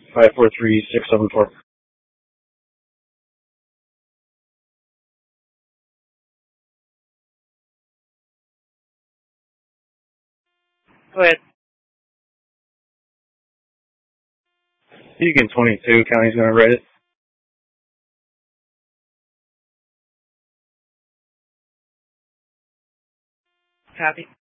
543-674. Go ahead. Egan 22, county's gonna write it. Copy.